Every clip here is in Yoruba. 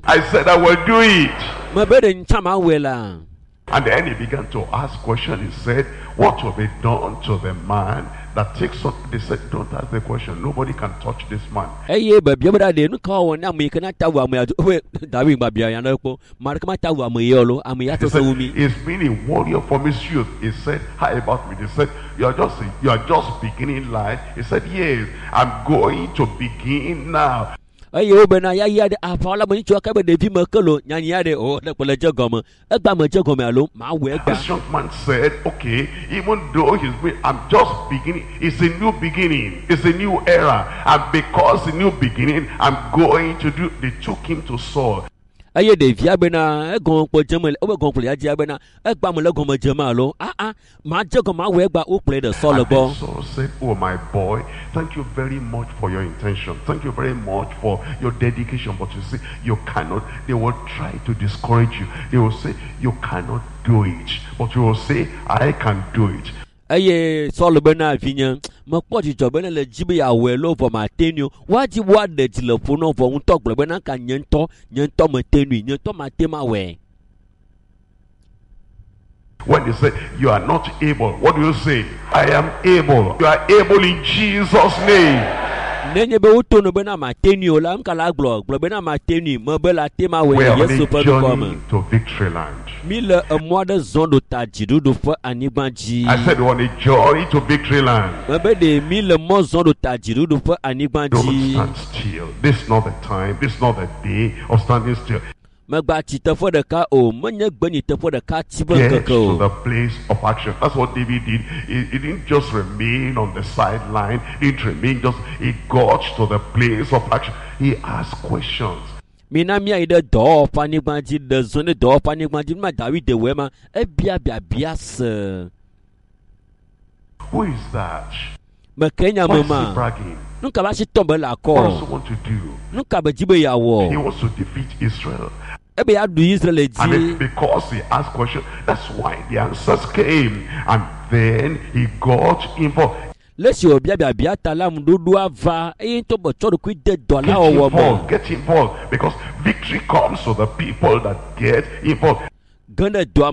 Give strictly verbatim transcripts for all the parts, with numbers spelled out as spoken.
I said I will do it. And then he began to ask questions. He said, what will be done to the man that takes up? They said, don't ask the question. Nobody can touch this man. He's been a warrior from his youth. He said, how about me? They said, you're just, you're just beginning life. He said, yes, I'm going to begin now. This young man said, okay, even though he's been, I'm just beginning, it's a new beginning, it's a new era, and because the new beginning, I'm going to do. They took him to Saul. Ah ah, Saul said, oh my boy, thank you very much for your intention, thank you very much for your dedication, but you see, you cannot. They will try to discourage you. They will say you cannot do it, but you will say I can do it. Aye, Solomon Vinya, Makwati Jobena le Jibi Awelo for my tenure. What you want the telephone for un talk, Blabena can yento, yento matenu, yento matema way. When they say you are not able, what do you say? I am able. You are able in Jesus' name. We are on a journey to victory land. I said we're on a journey to victory land. Don't stand still. This is not the time. This is not the day of standing still. Get to the place of action. That's what David did. He, he didn't just remain on the sideline. He didn't remain just. He got to the place of action. He asked questions. Who is that? Why is he bragging? What does he want to do? He wants to defeat Israel. And it's because he asked questions, that's why the answers came. And then he got involved. Get involved, get involved, because victory comes to the people that get involved. And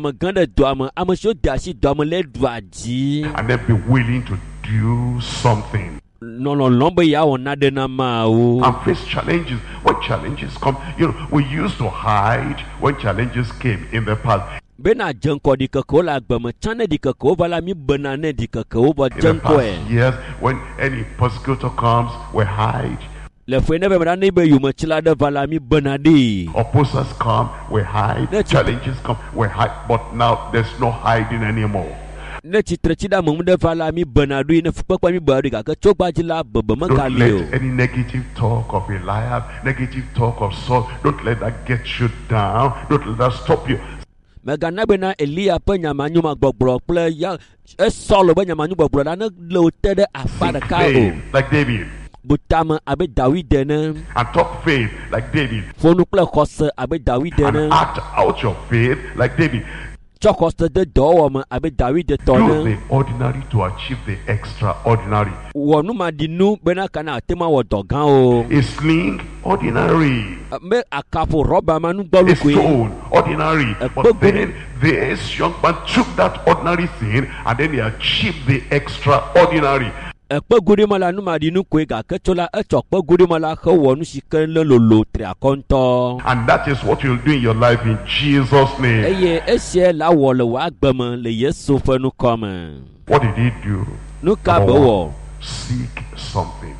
then be willing to do something. No, no, no, and face challenges. When challenges come, you know, we used to hide when challenges came in the past. In the past years, when any persecutor comes, we hide. Opposers come, we hide. Challenges come, we hide. But now there's no hiding anymore. Don't let any negative talk of Eliab, negative talk of Saul, don't let that get you down. Don't let that stop you. Seek faith like David. And talk faith like David. And act out your faith like David. Do the ordinary to achieve the extraordinary. A sling, ordinary. A stone, ordinary. But then this young man took that ordinary thing and then he achieved the extraordinary. And that is what you'll do in your life in Jesus' name. What did he do? Number one, seek something.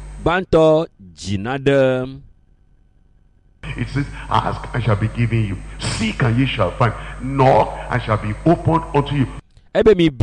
It says, ask and shall be given you. Seek and ye shall find. Knock and shall be opened unto you. See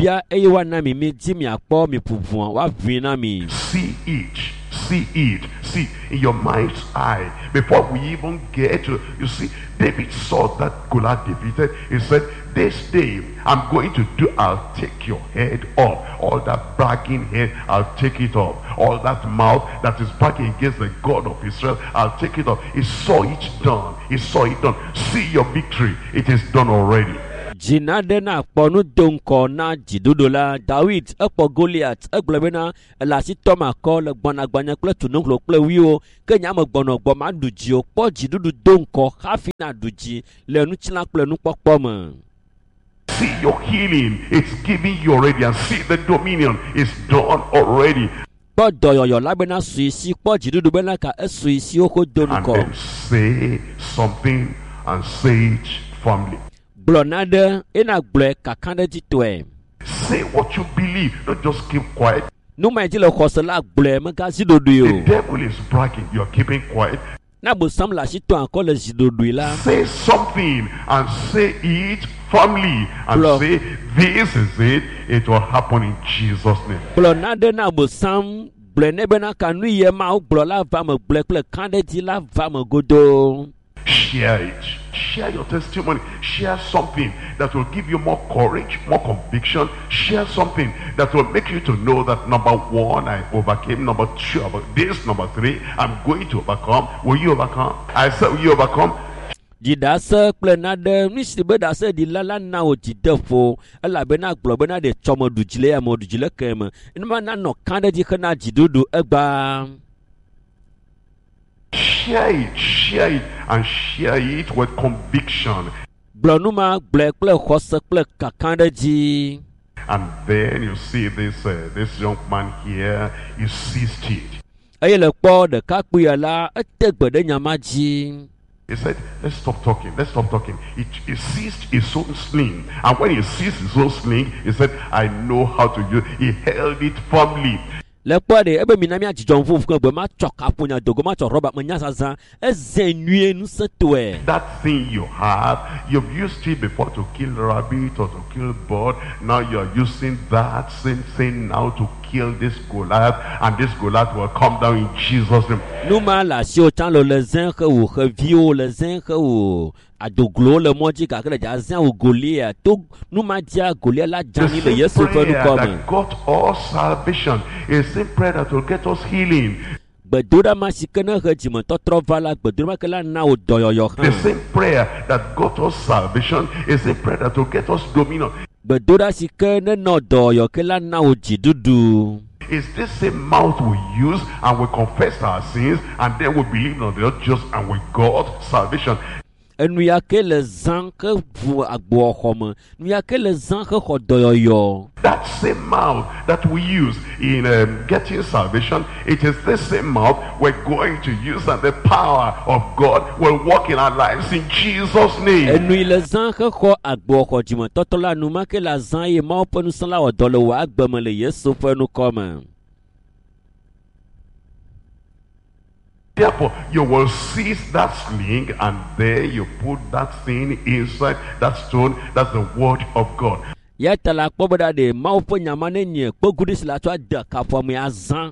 it, see it, see in your mind's eye. Before we even get to, you see, David saw that Goliath defeated. He said, this day I'm going to do, I'll take your head off. All that bragging head, I'll take it off. All that mouth that is bragging against the God of Israel, I'll take it off. He saw it done. He saw it done. See your victory. It is done already. Jinadena ponu donko na jidodola David ekpo Goliath eglebena elasi toma ko le gbona gbanya kple tununglo kple wiwo ke nyame gbono gbo ma duji o po jidudu donko hafi na duji le nuchila kple nukpokpo me. See your healing, it's giving you already, and see the dominion is done already. Po doyoyo labena suisi po jidudu bena ka esuisi oko And donko. then say something and say it firmly. Blonade ena ble kakande titwe. Say what you believe, don't just keep quiet. No ma ti le khosela ble me ka zidodu yo. The devil is bragging, you're keeping quiet. Na bo sam la shito anko le zidodu la. Say something and say it firmly and Blo. say this is it, it will happen in Jesus' name. Blonade na bo sam ble ne bena kanu ye ma o blo la va me ble kle kande ti la va me godo. Share it. Share your testimony. Share something that will give you more courage, more conviction. Share something that will make you to know that number one, I overcame. Number two, about this. Number three, I'm going to overcome. Will you overcome? I said, will you overcome? Di dase kple nade nisi be dase di lala na o ti defo ela be na glo be na de chomo dujile ya mo dujile keme inma na no kande di kana jidudu egba. Share it, share it, and share it with conviction. Blonuma ble kple khose kple kakande ji. And then you see this uh, this young man here, he seized it. Eye le kpo de kakpuya la etegbe de nyama ji. He said, let's stop talking, let's stop talking. He, he seized his own sling. And when he seized his own sling, he said, I know how to use it. He held it firmly. Le kpo de ebe minami ajijon fu fu gbe ma choka punya dogo ma cho roba ma nya saza ezenue nu setwe. That thing you have, you've used it before to kill rabbit or to kill bird. Now you're using that same thing now to kill this Goliath. And this Goliath will come down in Jesus' name. Numa la si o chan lo le zen ke ou ke vio le zen ke ou adoglo le moji ka ke le ja zen ou Goliath to numa dia Goliath la The jani le same Yesu fe nu prayer come. that got us salvation is the same prayer that will get us healing. Gbedoda ma si ke ne he jime totro va la gbedoda ma ke la na o doyoyo The han. same prayer that got us salvation is the prayer that will get us dominion. Gbedoda si ke ne no doyo ke la na o jidudu. It's this same mouth we use and we confess our sins and then we believe on the just and we got salvation. Enu ya ke le zan ke vu agbo khome. Nu ya ke le zan ke kho doyoyo. That same mouth that we use in um, getting salvation, it is this same mouth we're going to use, and the power of God will work in our lives in Jesus' name. Enu le zan ke kho agbo kho jime totola nu ma ke la zan ye ma pe nu san la o dole wa agbe me le Yesu fe nu come. Therefore, you will seize that sling and there you put that thing inside that stone. That's the word of God. Ya tala kpo boda de ma pe nyama ne nye kpo gudis la to de ka fo me azan.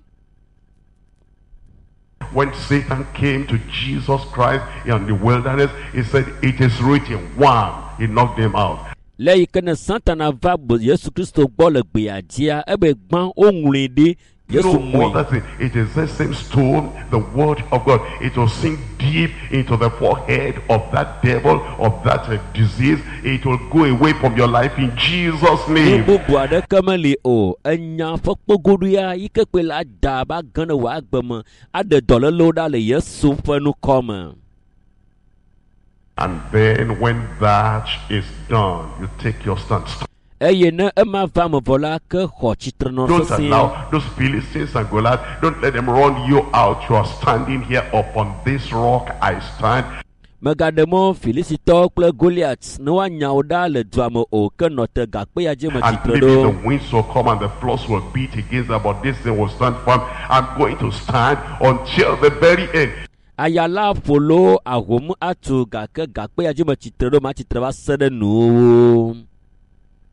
When Satan came to Jesus Christ in the wilderness, he said, it is written, one, he knocked them out. Le ikene Satan va bo Yesu Kristo gbo le gbe adia e be gban o nwure de Yesu No other mu. thing. It is the same stone, the word of God. It will sink deep into the forehead of that devil, of that uh, disease. It will go away from your life in Jesus' name. Bubu ade kemeli o enya fo kpogodu ya ike pe la da ba gane wa agbe me ade dole lo da le Yesu fe nu come. And then when that is done, you take your stand. Eye ne ema va me vola ke kho chitre no Don't so se. allow those Philistines and Goliath, don't let them run you out. You are standing here upon this rock I stand. Megademo Filisito kple Goliath no wa nya da le duame o ke no te gakpe ya je me And chitre maybe the do. winds will come and the floors will beat against them, but this thing will stand firm. I'm going to stand until the very end. Ayala folo ahom atu gake gakpe ya je me chitre do ma chitre ba se de nu.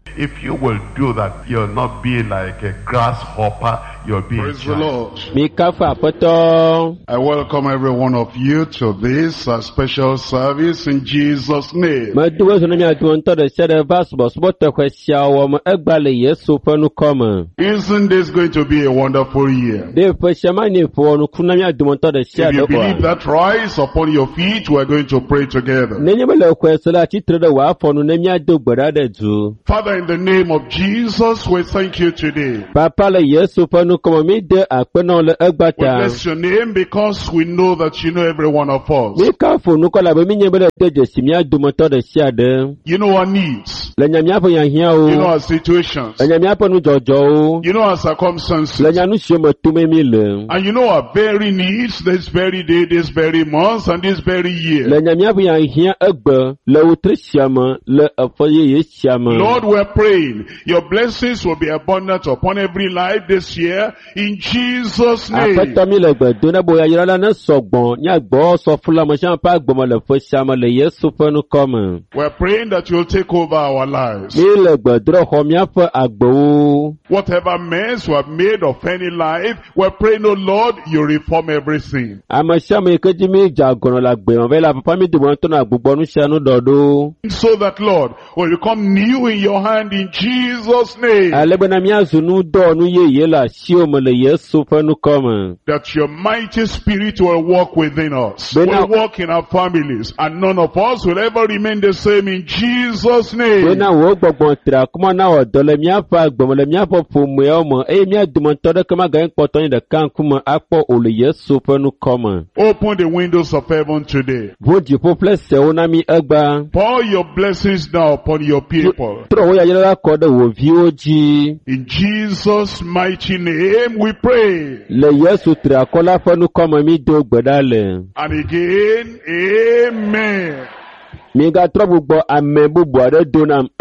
If you will do that, you'll not be like a grasshopper, you'll be Praise a the giant. Lord. Mi kafa aƒetɔ. I welcome every one of you to this uh, special service in Jesus' name. Me du wezu ne mia du ŋutɔ ɖe sia ɖe va subɔsubɔ teƒe sia wɔ me egba le Yesu ƒe nukɔ me. Isn't this going to be a wonderful year? Ɖe ƒe sia ma ne ƒo nuku na mia du ŋutɔ ɖe sia If ɖe you believe oa. that, rise upon your feet. We're going to pray together. Nenye be le xɔe se la tsitre ɖe wò afɔ nu ne mia do gbe ɖa ɖe dzu. Father, in the name of Jesus, we thank you today. Papa le Yesu ƒe nukɔ me mi de akpenɔ le egba We ta. bless your name because we know that you know every one of us. Mi kafo nukɔ la be mi nye be ɖe de dzesi mia dometɔ ɖe sia ɖe. You know our needs. Le nya miaƒe You know hiahiãwo. our situations. Le nya miaƒe nudzɔdzɔwo. You know our circumstances. Le nya nu siwo me tome mi le. And you know our very needs this very day, this very month, and this very year. Le nya miaƒe hiahiã egbe le wotri sia me le eƒe yeye sia me. Lord, we're praying your blessings will be abundant upon every life this year in Jesus' name. Aƒetɔ mi le gbe do ne bo yayra la ne sɔgbɔ nye agbɔsɔ fula me sia me ƒe agbɔme le ƒe sia me le Yesu ƒe nukɔ me. We're praying that you'll take over our lives. Mi le gbe drɔ xɔ miaƒe agbewo. Whatever mess we have made of any life, we're praying, oh Lord, you reform everything. Ame sia ame yi ke dzi mi dze agɔnɔ le agbe me be la papa mi dome ŋutɔ na gbugbɔ nu sia nu ɖɔɖo. So that, Lord, will become new in your hand in Jesus' name. Ale bena miazu nu dɔ nu yeye le asiwo me le Yesu ƒe nukɔ me. That your mighty spirit will walk within us, Bena- will walk in our families, and none of us will ever remain the same in Jesus' name. Bena wo gbɔgbɔ tri akoma na wɔ dɔ le miaƒe agbeme le miaƒe ƒomeawo me eye mia dometɔ ɖeke maganye kpɔtɔ nye ɖeka ŋkume akpɔ o le Yesu ƒe nukɔ me. Open the windows of heaven today. Ʋu dziƒo kple sewo na mi egba. Pour your blessings down upon your people. Trɔ wo yayra la kɔ ɖe wò viwo dzi. In Jesus' mighty name we pray. Le Yesu tri akɔ la ƒe nukɔ me mi do gbe ɖa le. And again, amen. Mi gatrɔ gbugbɔ ame bubu aɖe do nam.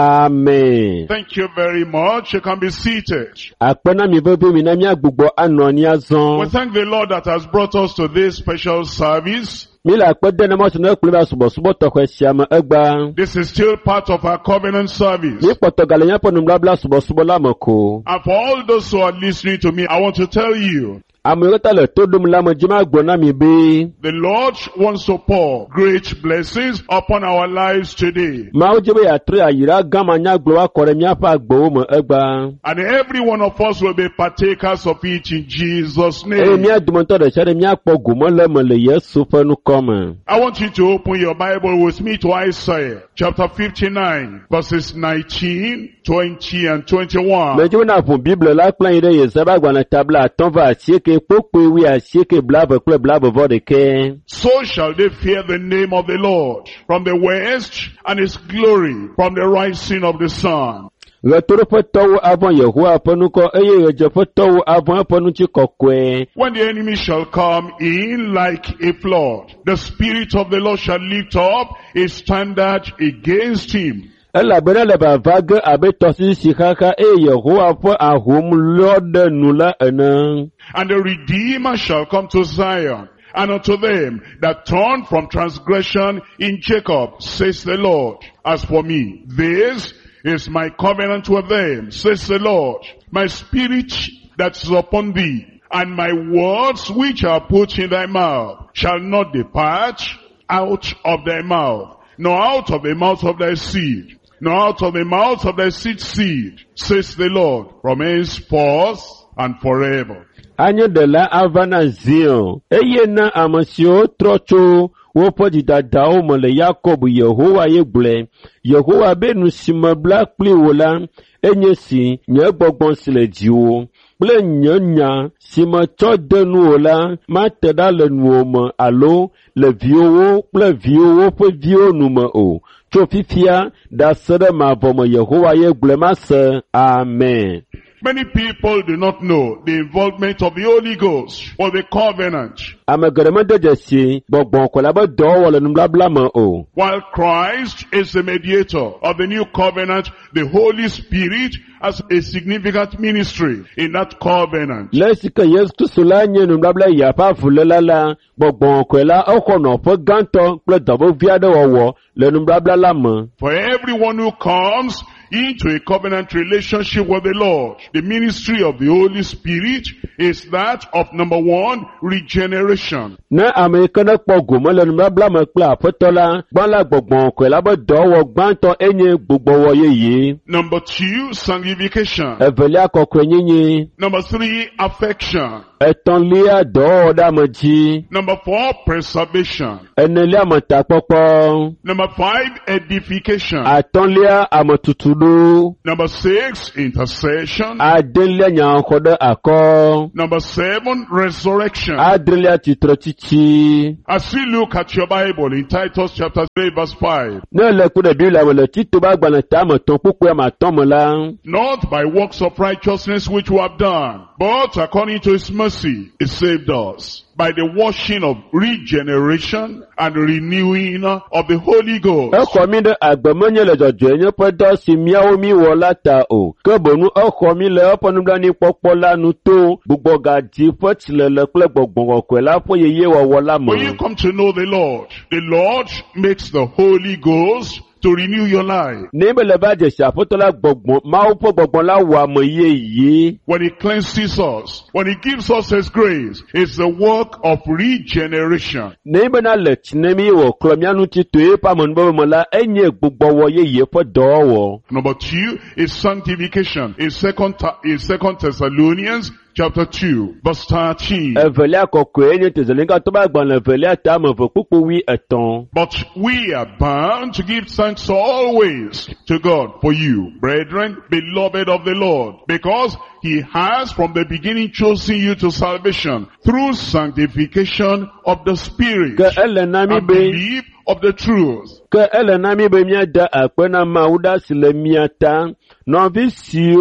Amen. Thank you very much. You can be seated. Akpe na mi vevi mi na miagbugbɔ anɔ anyi We azɔ. thank the Lord that has brought us to this special service. Mi le akpe de ne mɔ si ne kplɔ va subɔsubɔ tɔxɛ sia me egba. This is still part of our covenant service. Mi kpɔtɔ gale miaƒe nubabla subɔsubɔ la me ko. And for all those who are listening to me, I want to tell you, Ame yiwo ta le to ɖom la me dzi ma gblɔ na mi be. the Lord wants to pour great blessings upon our lives today. Mawu dzi be yeatrɔ ayira gãma nyagblɔ akɔ ɖe miaƒe agbewo me egba. And every one of us will be partakers of it in Jesus' Eye name. mia dometɔ ɖe sia ɖe miakpɔ gome le me le Yesu ƒe nukɔ me. I want you to open your Bible with me to Isaiah chapter fifty-nine, verses nineteen, twenty, and twenty-one. Me dzi be na ƒo Bible la kple yi ɖe Yesaya ƒe agbalẽ tabla atɔ̃ va asieke kpokpoe wi asieke blave kple blavevɔ ɖeke. So shall they fear the name of the Lord from the west, and his glory from the rising of the sun. Ɣetoɖoƒetɔwo avɔ̃ Yehowa ƒe nukɔ eye ɣedzeƒetɔwo avɔ̃ eƒe ŋuti kɔkɔe. When the enemy shall come in like a flood, the Spirit of the Lord shall lift up a standard against him. Elabena le vava ge abe tɔsisi si xaxa eye Yehowa ƒe ahom lɔ ɖe nu la ene. And the Redeemer shall come to Zion, and unto them that turn from transgression in Jacob, says the Lord. As for me, this is my covenant with them, says the Lord. My spirit that is upon thee, and my words which are put in thy mouth, shall not depart out of thy mouth, nor out of the mouth of thy seed, nor out of the mouth of thy seed seed, says the Lord, from henceforth and forever. Anyeɖela ava na Zion eye na ame siwo trɔ tso woƒe dzidadawo me le Yakob Yehowa ye gblɔe. Yehowa be nu si mebla kpli wò la enye si nye gbɔgbɔ si le dziwò kple nye nya si metsɔ de nuwò la mate ɖa le nuwò me alo le viwòwo kple viwòwo ƒe viwo nu me o. Tso fifia ɖa se ɖe mavɔ me Yehowa ye gblɔe ma se. Amen. Many people do not know the involvement of the Holy Ghost or the covenant. Ame geɖe mede dzesi gbɔgbɔ ko la be dɔ wɔ le nubabla me o. While Christ is the mediator of the new covenant, the Holy Spirit has a significant ministry in that covenant. Le si ke Yesu Kristo la nye nubabla ya ƒe avuléla la, gbɔgbɔ ko la exɔ nɔƒe gãtɔ kple dɔvevi aɖe wɔwɔ le nubabla la me. For everyone who comes into a covenant relationship with the Lord. The ministry of the Holy Spirit is that of, number one, regeneration. Na Amerikana kpɔgo mele nubabla me kple aƒetɔ la gbã la gbɔgbɔ kɔe la be dɔwɔ gbãtɔ enye gbugbɔwɔ yeye. Number two, sanctification. Evelia kɔkɔe nyenye. Number three, affection. Etɔ̃lia dɔwɔwɔ ɖe ame dzi. Number four, preservation. Enelia ametakpɔkpɔ. Number five, edification. Atɔ̃lia ametutuɖo. Number six, intercession. Adelia nyaxɔ ɖe akɔ. Number seven, resurrection. Adrelia titrɔtsitsi. As we look at your Bible in Titus chapter three verse five. Ne le ku ɖe Biblia me le Tito ƒe agbalẽ tame tɔ̃ kpukpui ame atɔ̃ me la. Not by works of righteousness which we have done, but according to his mercy, he saved us by the washing of regeneration and renewing of the Holy Ghost. Exɔ mi ɖe agbemenye le dzɔdzɔe nye ƒe dɔ si míawo mi wɔ la ta o. Ke bonu exɔ mi le eƒe nublanuikpɔkpɔ la nu to gbugbɔgadzi ƒe tsilele kple gbɔgbɔ kɔkɔe la ƒe yeye wɔwɔ la me. When you come to know the Lord, the Lord makes the Holy Ghost to renew your life. Ne be le va dzesi aƒetɔ la gbɔgbɔ mawo ƒe gbɔgbɔ la wɔ ame yeye. When he cleanses us, when he gives us his grace, it's the work of regeneration. Ne be na le tsi ne mi wɔ klɔ mia ŋuti to eƒe amenuveve me la enye gbugbɔwɔ yeye ƒe dɔwɔwɔ. Number two is sanctification. In second, in second Thessalonians chapter two, verse thirteen. Evelia kɔkɔe enye Tesalonika to ƒe agbalẽ evelia tame eve kpukpu wi etɔ̃. But we are bound to give thanks always to God for you, brethren, beloved of the Lord, because he has from the beginning chosen you to salvation through sanctification of the Spirit Ke ele na mi and be belief of the truth. Ke ele na mi be míada akpe na Mawu ɖa si le mia ta. Nɔvi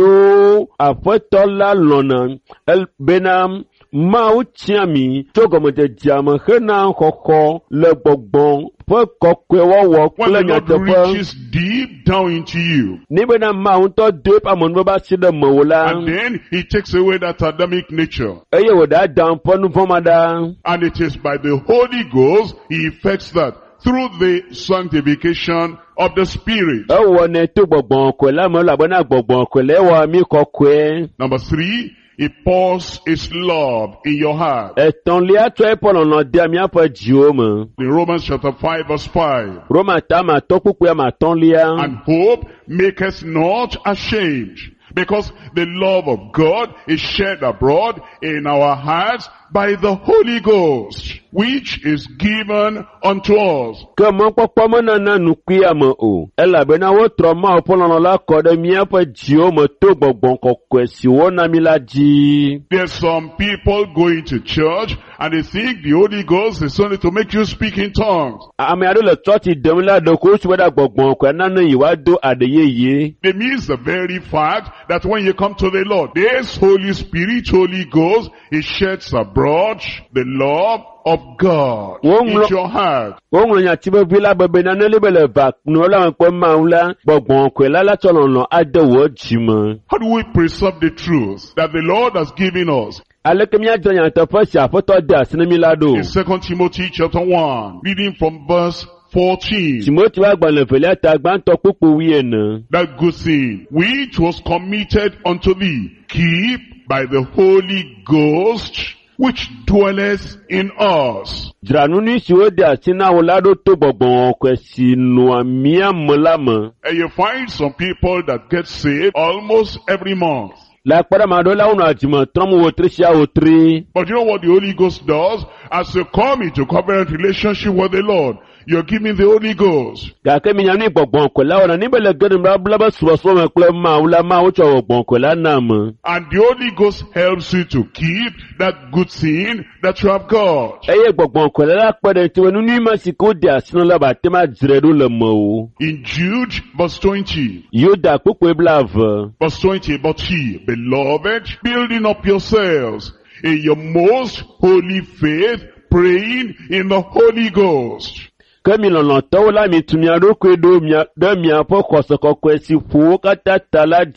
siwo aƒetɔ la lɔ̃na el bena Mawu tia mi tso gɔmedzedzea me hena xɔxɔ le gbɔgbɔ ƒe kɔkɔewɔwɔ When kple the Lord nyateƒe. reaches deep down into you, Ni bena Mawu ŋutɔ do eƒe amenuveve asi ɖe mewò la. and then he takes away that Adamic nature, Eye wòɖe Adam ƒe nu vɔ̃ ma ɖa. and it is by the Holy Ghost he effects that through the sanctification of the Spirit. Ewɔ ne to gbɔgbɔ kɔe la me elabena gbɔgbɔ kɔe la ewɔ mi kɔkɔe. Number three, he pours his love in your heart. Etɔ̃lia tsɔ eƒe lɔlɔ̃ de míaƒe dziwo me. In Romans chapter five verse five. Roma tame atɔ kpukpui ame atɔ̃lia. And hope maketh not ashamed, because the love of God is shed abroad in our hearts by the Holy Ghost, which is given unto us. Ke mɔkpɔkpɔ menana nukui ame o. Elabena wotrɔ Mawu ƒe lɔlɔ̃ la kɔ ɖe míaƒe dziwo me to gbɔgbɔ kɔkɔe si wona mi la dzi. There's some people going to church and they think the Holy Ghost is only to make you speak in tongues. Ame aɖewo le tsɔtsi dem la ɖe ko wosu ɖe gbɔgbɔ kɔe nane yi woado aɖe yeye. They miss the very fact that when you come to the Lord, this Holy Spirit, Holy Ghost, it sheds abroad the love of God in your heart. Woŋlɔ nyati vevi la be be naneli be le va nɔla me kpe Mawu la gbɔgbɔ kɔe la la tsɔ lɔlɔ̃ ade wò dzime. How do we preserve the truth that the Lord has given us? Aleke míadzɔ nyateƒe si aƒetɔ de asi ne mi la ɖo. In Second Timothy chapter one, reading from verse fourteen. Timothy ƒe agbalẽ evelia ta gbãtɔ kpukpu wuiene. That good thing which was committed unto thee, keep by the Holy Ghost, which dwelleth in us. Dzranu nu siwo de asi na wò la ɖo to gbɔgbɔ kɔe si nɔa mía me la me. And you find some people that get saved almost every month. Le akpɔɖame aɖewo la wonɔ adzime trɔm wotri sia wotri. But you know what the Holy Ghost does? As you come into covenant relationship with the Lord, you're giving the Holy Ghost. Gake mi nya nu gbɔgbɔ kɔe la wɔna ni be le ge ɖem ɖa bla be subɔsubɔ me kple Mawu la Mawu tsɔ gbɔgbɔ kɔe la na me. And the Holy Ghost helps you to keep that good thing that you have got. Eye gbɔgbɔ kɔe la kpe ɖe ŋuti be nu ma si ke wode asi na la ba te ma dzre ɖo le mewò. In Jude verse twenty. Yuda kpukpui blave. Verse twenty, but ye, beloved, building up yourselves in your most holy faith, praying in the Holy Ghost. Ke mi lɔlɔ̃tɔwo la mi tu mia ɖokui ɖo mia ɖe miaƒe xɔse kɔkɔe si ƒo wo katã ta la dzi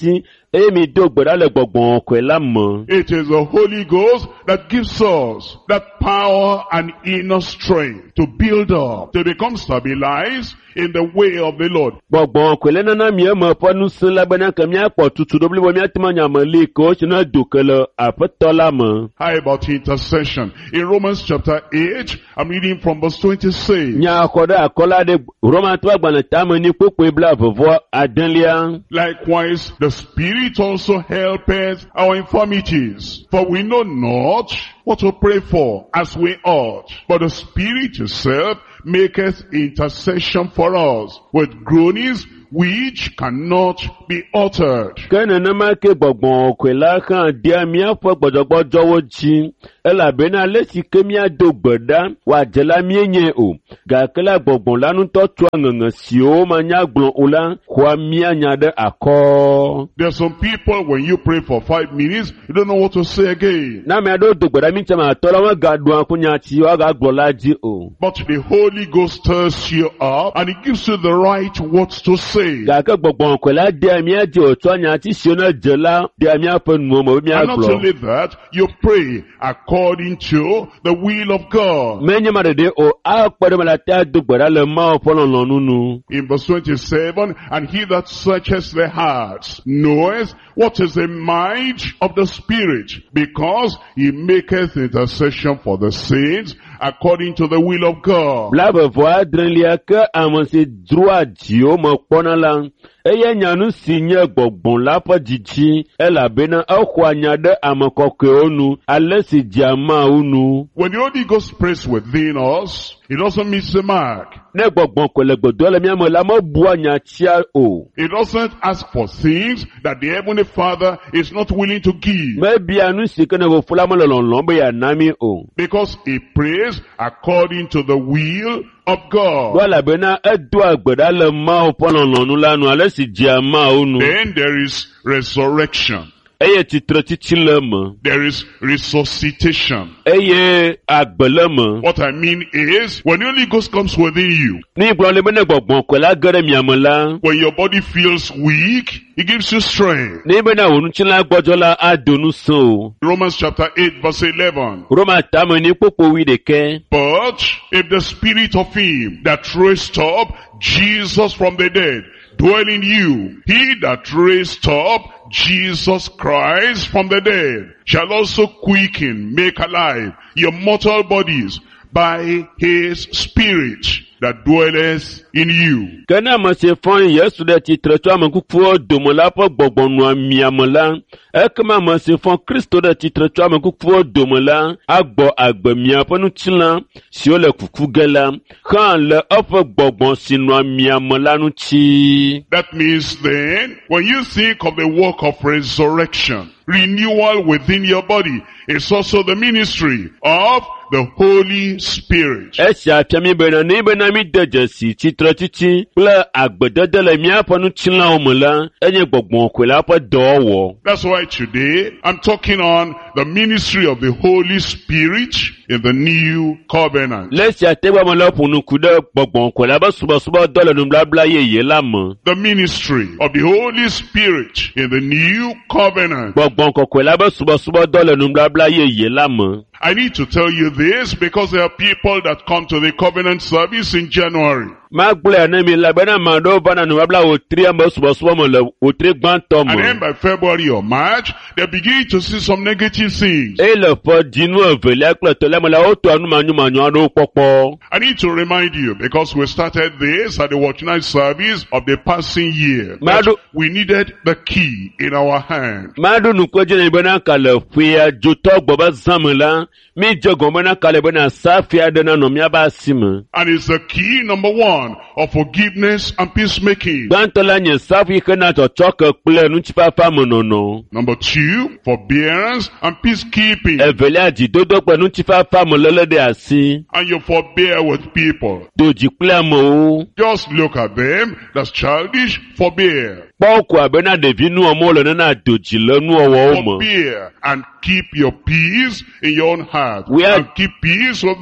Emi do gbeda le gbọ̀gbọ̀n ọkọ̀ la mọ̀. It is the Holy Ghost that gives us that power and inner strength to build up, to become stabilized in the way of the Lord. Gbọ̀gbọ̀n ọkọ̀ le nana mi eme ponu sin la bena ke mi akpọ̀ tutu do bli bo mi atma nya me li ko china do ke le apeto la mọ̀. How about intercession? In Romans chapter eight, I'm reading from verse twenty-six. Nya akoda akola de Roma to agbana ta me ni popo bla vovo adanlia. Likewise, the Spirit also helpeth our infirmities, for we know not what to pray for as we ought, but the Spirit itself maketh intercession for us with groanings which cannot be uttered. Kene na ma ke gbọ̀gbọ̀n ọkọ̀ la kan dia mi afọ gbọdọgbọdọ wo ji. Ela bena lesi ke mi ado gbeda wa jela mi enye o. Ga kala gbọ̀gbọ̀n lanu to tu anganga si o ma nya gbon ola kwa mi anya de akọ. There are some people, when you pray for five minutes, you don't know what to say again. Na me ado do gbeda mi chama to la wa ga du akunya ti wa ga gbola ji o. But the Holy Ghost stirs you up and He gives you the right words to say. Ga ke gbọ̀gbọ̀n ọkọ̀ la dia mi aje o to anya ti si na jela dia mi afa nu mo mi And not agbo. only that, you pray according to the will of God. Menye ma de o a pere ma la ta do gbeda le ma o polo nunu. In verse twenty-seven, and He that searches the hearts knoweth what is the mind of the Spirit, because He maketh intercession for the saints according to the will of God. Blabbe voa drenlia ke amanse droit dio mo pona la. Eye nyanu sinye gbogbon la pa jiji ela bena akwa nyade amakoke onu alesi jama unu. When the Holy Ghost prays within us, He doesn't miss the mark. Ne gbogbon ko le gbodo le mi amo la mo bua nya chia o. He doesn't ask for things that the Heavenly Father is not willing to give, Me bia nu sikene go fula mo lolon be ya nami o. because He prays according to the will of God. Wala bena edo agbeda le ma o pona nonu lanu alesi jama unu. Then there is resurrection. Eye titre titi le mo. There is resuscitation. Eye agbele mo. What I mean is, when the Holy Ghost comes within you, Ni gbon le bena gbogbon ko la gere mi amola. when your body feels weak, He gives you strength. Ni bena wonu chila gbojola adonu so. Romans chapter eight verse eleven. Roma tamo ni popo wi de ke. But if the Spirit of Him that raised up Jesus from the dead dwell in you, He that raised up Jesus Christ from the dead shall also quicken, make alive your mortal bodies by His Spirit that dwelleth in you. Kana ma se fon Yesu de titre to amankufu domo la po gbogbonu ami amola. E kama ma se fon Kristo de titre to amankufu domo la agbo agbemi aponu tila si o le kuku gela kan le opo gbogbon sinu ami amola nu chi. That means then, when you think of the work of resurrection, renewal within your body, it's also the ministry of the Holy Spirit. E sha piami bena ni bena mi deje si titre titi ple agbedede le mi aponu tila omola enye gbogbon ko la po dowo. That's why today I'm talking on the ministry of the Holy Spirit in the new covenant. Lesi ategba mo lo punu kude gbogbon ko la ba suba suba dole nu bla bla ye ye la mo. The ministry of the Holy Spirit in the new covenant. Gbogbon ko ko la ba suba suba dole nu bla bla ye ye la mo. I need to tell you this because there are people that come to the covenant service in January. Ma gbole na mi la bena ma do bana nu bla o tri am suba suba mo le o tri gban to mo. And then by February or March, they begin to see some negative things. E le po dinu evele akle to le mo la o to anu manyu manyu anu popo. I need to remind you, because we started this at the watch night service of the passing year, that Madu- we needed the key in our hand. Ma do nu ko je ni bena kale fia joto gbo ba zamela mi jogo bena kale bena safia de na no mi aba sima. And it's the key, number one, of forgiveness and peacemaking. Gbantola nye safi kana to choke kple nu chifa fa monono. Number two, forbearance and peacekeeping. Evele aji dodo pe nu chifa fa mo lele de asi. And you forbear with people. Doji kple mo. Just look at them, that's childish, forbear. Poko abena devi nu omo lo na doji le nu owo omo. Forbear and keep your peace in your own heart. We are- And keep peace with them.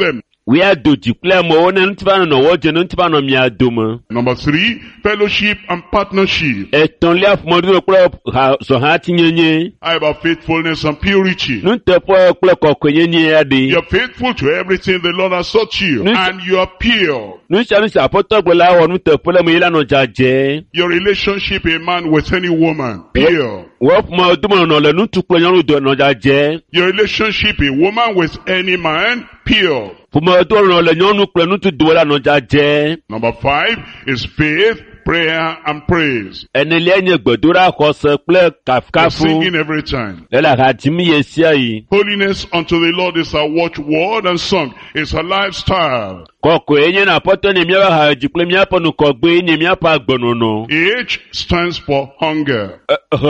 we are do declare mo na ntiba no wo je no ntiba no mi adoma. Number three, fellowship and partnership. Eton le afumodu klo so ha tinyenye. I have faithfulness and purity. Nu tepo klo kokonyenye ade. You are faithful to everything the Lord has taught you, and you are pure. Nu chanu sa apoto la wo nu tepo le mo ila no jaje. Your relationship, a man with any woman, pure. Wo mo dumo no le nu tuklo nyanu do no jaje. Your relationship, a woman with any man, pure. Fumo do no le nyanu klo nu tu do la no jaje. Number five is faith, prayer, and praise. Enele nye gbedura ko se ple kafkafu. Singing every time. Le la hatimi yesia yi. Holiness unto the Lord is our watchword, and song is our lifestyle. Koko enye na poto ni miya ha jikle miya ponu kogbe ni miya pa gbonono. H stands for hunger.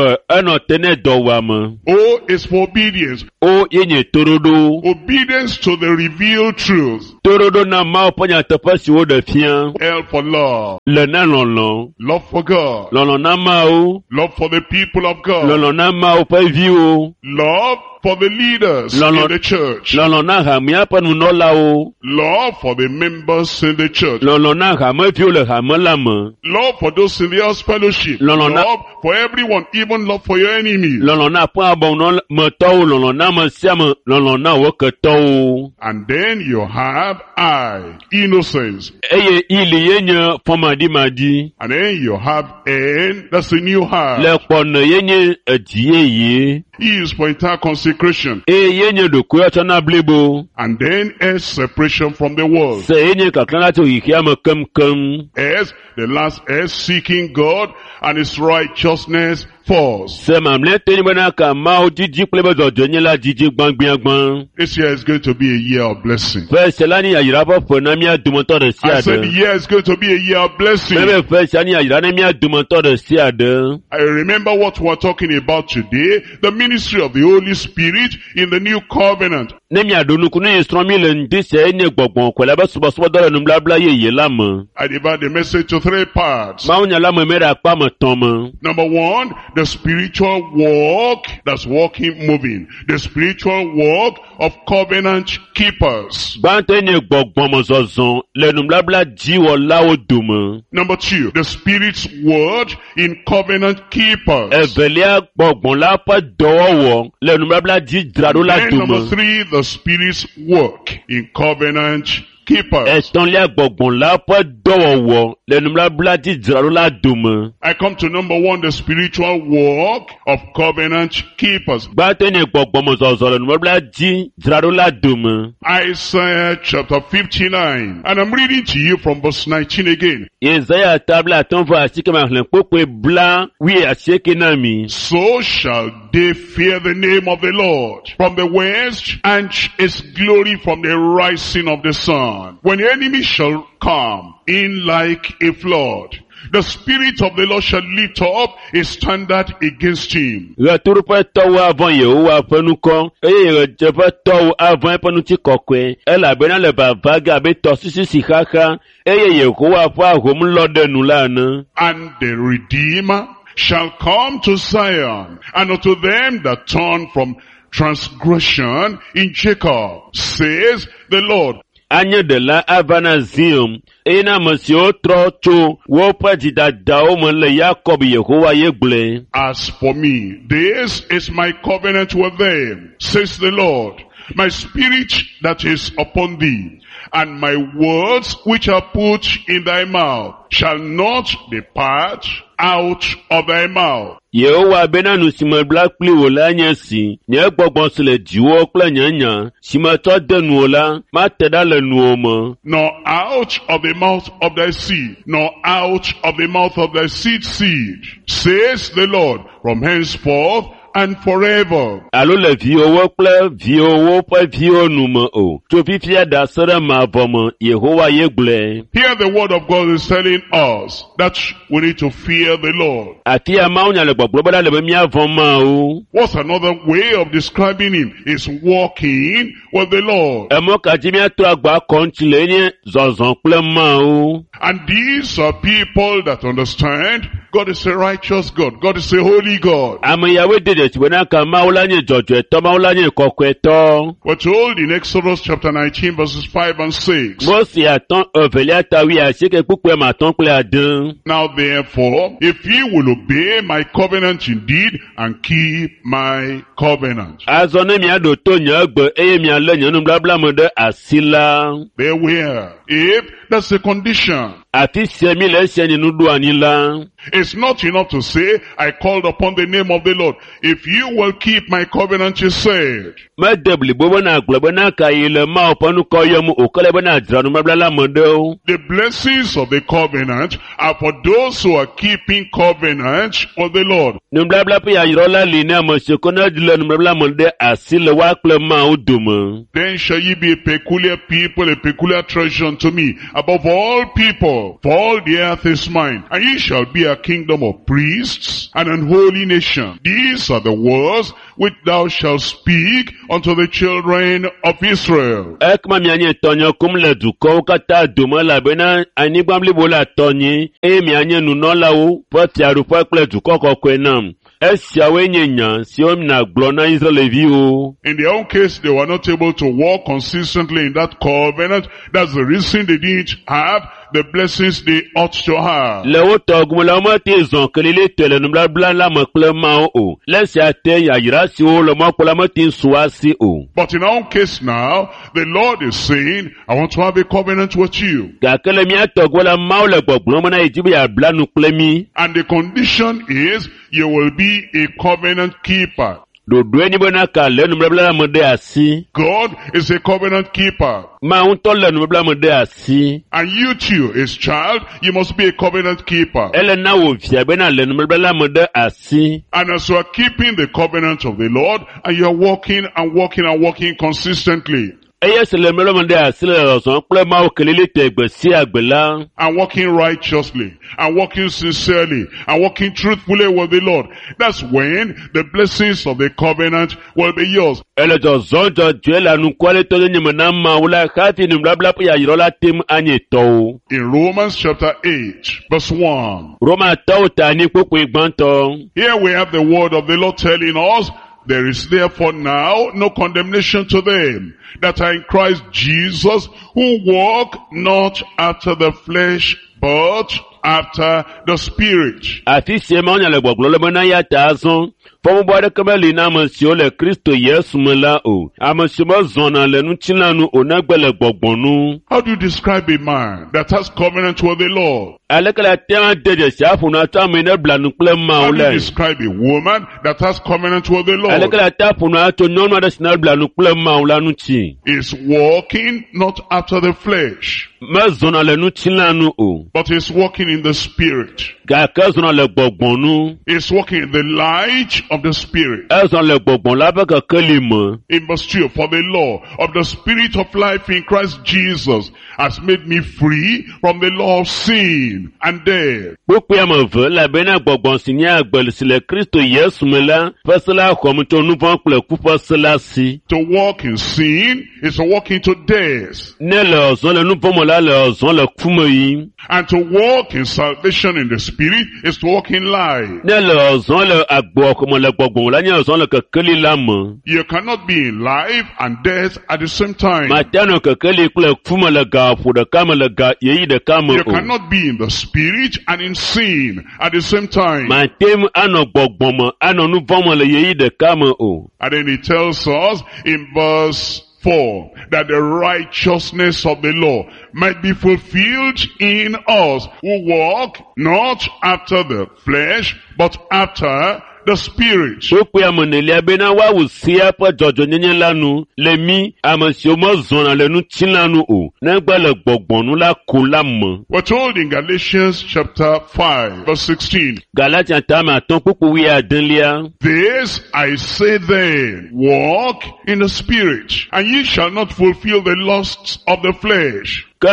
Eno tene dowama. O is for obedience. O yenye torodo. Obedience to the revealed truth. Torodo na ma oponya topasi wo de fian. L for love. Le na lolo. Love for God. Lolo na ma o. Love for the people of God. Lolo na ma o pa vi o. Love for the leaders Lolo, in the church. Lolo na ha mi apa nu no la o. Love for the members in the church. Lolo na ha ma fi o le ha ma la ma. Love for those in the house fellowship. Lolo na, love for everyone, even love for your enemies. Lolo na pa bon no ma to lolo na ma sia ma lolo na wo ke to. And then you have I, innocence. Eye ili yenye foma di madi. And then you have N, that's the new heart. Le pon yenye adie ye. E is for entire consecration. E yenye do kuya na blebo. And then S, separation from the world. Se yenye kaklana to yikia ma kem kem. S, the last S, seeking God and His righteousness first. Se mamle teni bana ka ma o jiji plebe do jonye la jiji gbang gbang. This year is going to be a year of blessing. Fe selani ayira po fonami adumonto de siade. I said the year is going to be a year of blessing. Bebe fe selani ayira nemi adumonto de siade. I remember what we're talking about today, the ministry of the Holy Spirit in the new covenant. Nemi adonu kunu instrumi le ndise enye gbogbon kwele be subo subo dole nu bla bla ye ye lama. I divide the message to three parts. Ma unya lama mera pa ma tomo. Number one, the spiritual walk, that's walking, moving. The spiritual walk of covenant keepers. Bante enye gbogbon mo zozon le nu bla bla jiwo lawo dumo. Number two, the Spirit's word in covenant keepers. Evelia gbogbon la pa dowo le nu bla bla ji drado la And number dumo. three, the Spirit's work in covenant keepers. Eston lia gbogbon la pa dowo le nu bla bla ji drado la dumo. I come to number one, the spiritual walk of covenant keepers. Bante enye gbogbon mo zozon le nu bla bla ji drado la dumo. Isaiah chapter fifty-nine. And I'm reading to you from verse nineteen again. Isaiah tabla ton va asike ma hlen pope bla wi asike na mi. So shall they fear the name of the Lord from the west, and His glory from the rising of the sun. When the enemy shall come in like a flood, the Spirit of the Lord shall lift up a standard against him. Returu pe towo avon Yehowa fenu kon, eye re je pe towo avon penu ti kokwe. Ela bena le bavaga be to sisi si kaka, eye Yehowa fa hom lode nu lana. And the Redeemer shall come to Zion, and unto them that turn from transgression in Jacob, says the Lord. Anye de la avana zium, ena masio trocho, wopa jida daomo le Jacob Yehowa yegle. As for me, this is my covenant with them, says the Lord. My spirit that is upon thee, and my words which are put in thy mouth, shall not depart out of thy mouth. Yehowa bena nu sima black pli wola nyasi, nye gbogbon sile jiwo kle nyanya, sima to denu wola, ma teda le nuoma. Nor out of the mouth of thy seed, nor out of the mouth of thy seed seed, says the Lord, from henceforth and forever. Alo le vi owo ple vi owo pe vi onumo o. To fifia da sere ma vomo Yehowa yegle. Here the word of God is telling us that we need to fear the Lord. Ati ama unya le gbogbo bada le mi avoma o. What's another way of describing him? Is walking with the Lord. Emo ka ji mi ato agba konti le ni zozon ple ma o. And these are people that understand God is a righteous God. God is a holy God. Amayawe dede tibona kama ulanye jojo eto ma ulanye koko eto. We're told in Exodus chapter nineteen verses five and six. Mosi aton oveli atawi asike kukwe maton kule adun. Now therefore, if ye will obey my covenant indeed and keep my covenant. Azone mi ado to nyagbe eye mi ale nyonu blabla mode asila. Beware. If that's the condition. Ati semi le seni nudu anila. It's not enough to say, I called upon the name of the Lord. If you will keep my covenant, you said. The blessings of the covenant are for those who are keeping covenant with the Lord. Then shall ye be a peculiar people, a peculiar treasure unto me, above all people, for all the earth is mine, and ye shall be a kingdom of priests and an holy nation. These are the words which thou shalt speak unto the children of Israel. In their own case, they were not able to walk consistently in that covenant. That's the reason they didn't have the blessings they ought to have. But in our own case now, the Lord is saying, I want to have a covenant with you. And the condition is, you will be a covenant keeper. God is a covenant keeper. And you too, his child, you must be a covenant keeper. And as you are keeping the covenant of the Lord, and you are walking and walking and walking consistently, and walking righteously, and walking sincerely, and walking truthfully with the Lord, that's when the blessings of the covenant will be yours. In Romans chapter eight, verse one. Here we have the word of the Lord telling us, there is therefore now no condemnation to them that are in Christ Jesus, who walk not after the flesh, but after the Spirit. How do you describe a man that has covenant with the Lord? How do you describe a woman that has covenant with the Lord? Is walking not after the flesh, but is walking in the Spirit. Is walking in the light of the Spirit. In verse two, for the law of the Spirit of life in Christ Jesus has made me free from the law of sin and death. To walk in sin is to walk into death. And to walk in salvation in the Spirit is to walk in life. You cannot be in life and death at the same time. You cannot be in the Spirit and in sin at the same time. And then he tells us in verse four, that the righteousness of the law might be fulfilled in us, who walk not after the flesh, but after the Spirit. We're told in Galatians chapter five, verse sixteen. This I say then, walk in the Spirit, and ye shall not fulfill the lusts of the flesh. Walk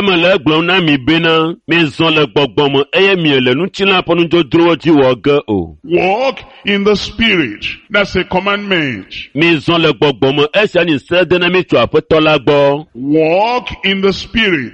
in the Spirit. That's a commandment. Walk in the Spirit,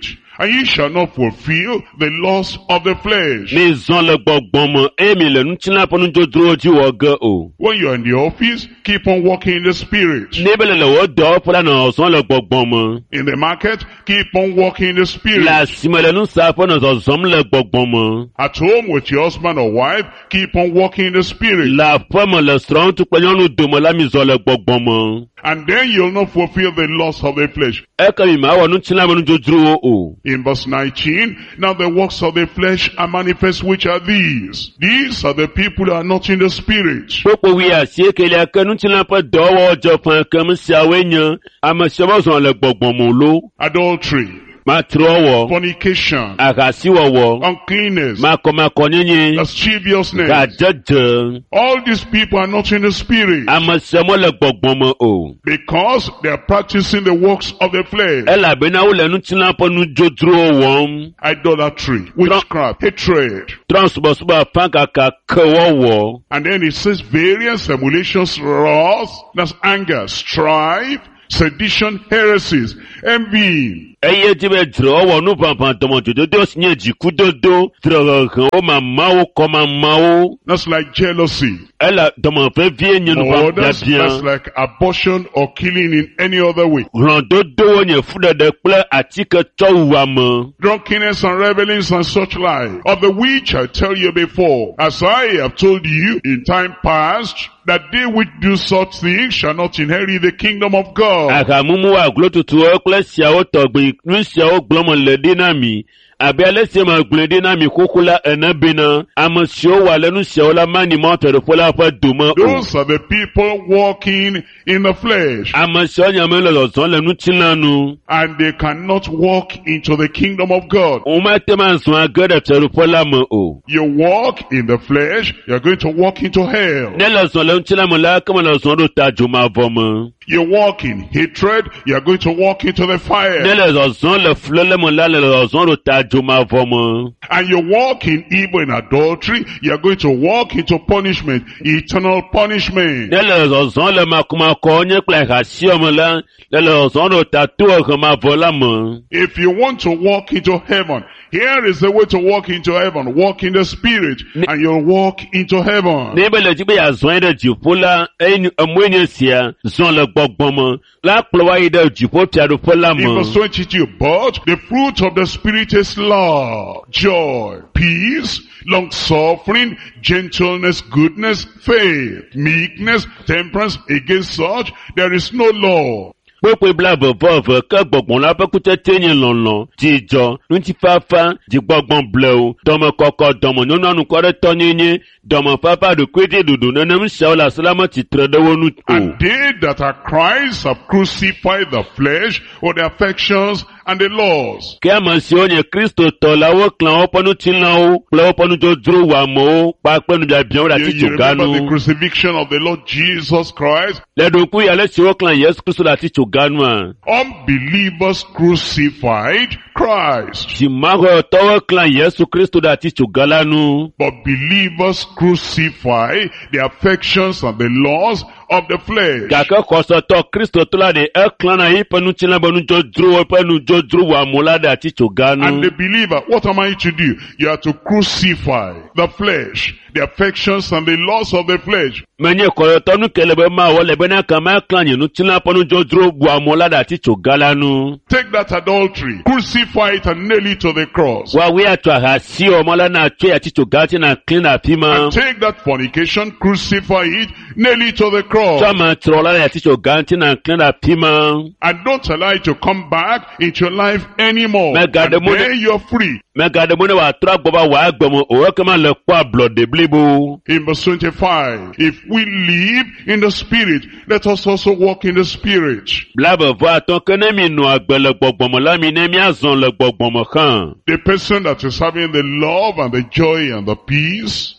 and ye shall not fulfill the lust of the flesh. mi zɔn le gbɔgbɔme eye mi le nutsila ƒe nudzodrowo dzi wɔ ge o. When you are in the office, keep on walking in the spirit. ne be le le wò dɔwɔƒe la nɔ zɔzɔm le gbɔgbɔme. In the market, keep on walking in the spirit. le asime le nusaƒe nɔ zɔzɔm le gbɔgbɔme. At home with your husband or wife, keep on walking in the spirit. le aƒeme le srɔ̃ ŋutsu kple nyɔnu dome la mi zɔ le gbɔgbɔme. And then you'll not fulfill the lust of the flesh. eke mi ma wɔ nutsila ƒe nudzodrowo o. In verse nineteen, now the works of the flesh are manifest, which are these. These are the people who are not in the spirit. kpokpo wi asiekelia ke nutsila ƒe dɔwɔwɔ dze ƒe kem siawoe nye ame siawo zɔ le gbɔgbɔme lo. Adultery, matrɔwɔ. fornication, ahasiwɔwɔ. uncleanness, makɔmakɔnyenye. lasciviousness. gadzedze. All these people are not in the spirit ame siawo le gbɔgbɔme o. because they are practicing the works of the flesh. elabena wole nutsila ƒe nudzodrowo wɔm. Idolatry, witchcraft, hatred. trɔ̃subɔsubɔ afãkaka kewɔwɔ. And then it says various emulations, wrath, that's anger, strife, sedition, heresies, envying. eye dzi be dzrewɔwɔ nuʋaʋã dɔmɔdzododo si nye dzikudodo drɔhehewo mamawo kɔmamawo. That's like jealousy. ele dɔmɔvevie nye Or that's, that's nuʋaʋãbiabiã. like abortion or killing in any other way. hlɔ̃dodowo nye fuɖeɖe kple atike tsɔwuame. Drunkenness and revelings and such like, of the which I tell you before, as I have told you in time past, that they which do such things shall not inherit the kingdom of God. ahamumu aglotutuwo kple siawo tɔgbi nu siawo gblɔm le ɖi na mi. abe ale si me gblɔe ɖi na mi xoxo la ene bena ame siwo wɔ le nu siawo la mani mɔ tɔɖeƒe la ƒe dome o. Those are the people walking in the flesh, ame siawo nyame le zɔzɔm le nutsila nu. and they cannot walk into the kingdom of God. womate ma zɔ age ɖe fiaɖuƒe la me o. You walk in the flesh, you're going to walk into hell. ne le zɔ le nutsila me la ke me le zɔ ɖo ta dzomavɔ me. You walk in hatred, you're going to walk into the ne fire. le zɔzɔm le fulele me la le zɔzɔm ɖo ta dzomavɔ me. And you walk in evil and adultery, you're going to walk into punishment, eternal punishment. ne le zɔzɔm le makomakɔ nye kple ahasiɔ me la le le zɔzɔm ɖo ta tohemavɔ la me. If you want to walk into heaven, here is the way to walk into heaven. Walk in the spirit, and you'll walk into heaven. ne be le dzi be yeazɔ yi ɖe dziƒo la eye nu- emoe nye sia zɔ le gbɔgbɔme la kplɔ wa yi ɖe dziƒo fiaɖuƒe la In verse me. twenty-two, but the fruit of the Spirit is love, joy, peace, long-suffering, gentleness, goodness, faith, meekness, temperance. Against such there is no law. kpekpe bla vevɔve ke gbɔgbɔm la ƒe kutsetse nye lɔlɔ dzidzɔ ŋutifafa dzigbɔgbɔm blewu dɔmekɔkɔ dɔmenyɔnu anukwaɖetɔ nyenye dɔmefafa ɖokuiɖi ɖuɖu nenem siawo le asi la me tsitre ɖe wo nu o. And they that are Christ have crucified the flesh with the affections and the laws. ke ame siwo nye kristo tɔ la woklã woƒe nutilãwo kple woƒe nudzrodzro wɔamewo kpakple nubiabiãwo ɖe You, ati you remember the tsoganu. crucifixion of the Lord Jesus Christ? le ɖokui ale si woklã yesu kristo ɖe ati tsoganua. Unbelievers crucified Christ, si mahɔtɔwo klã yesu kristo ɖe ati tsoga la nu. but believers crucify the affections and the laws of the flesh. gake xɔsɔtɔ kristotɔ la ɖe eklã na yiƒe nutsila be nudzrodzrowo ƒe nudzrodzro wɔamo la ɖe ati tsoga And nu. the believer, what am I to do? You are to crucify the flesh, the affections and the laws of the flesh. menye kɔyɔtɔ nu ke le be mawɔ le bena kama eklã nye nutsila ƒe nudzrodzro wɔamo la ɖe ati tsoga la nu. Take that adultery, crucify it and nail it to the cross. woawoe atsɔ ahasiwɔmɔ la na tsoe ati tsoga ti na klẽ ɖe afi ma. And take that fornication, crucify it, nail it to the cross. tsɔ amatrɔ la ɖe ati tsoga ti na klẽ ɖe afi ma. And don't allow it to come back into your life anymore. My God, And the money- then you're free. megaɖe mo ne wòatrɔ agbɔ va wòa agbeme o ekema le kpɔ ablɔɖe blibo. In verse twenty-five, if we live in the spirit, let us also walk in the spirit. blabevɔ atɔ ke ne mi nɔ agbe le gbɔgbɔme la mi ne miazɔ le gbɔgbɔme xã. The person that is having the love and the joy and the peace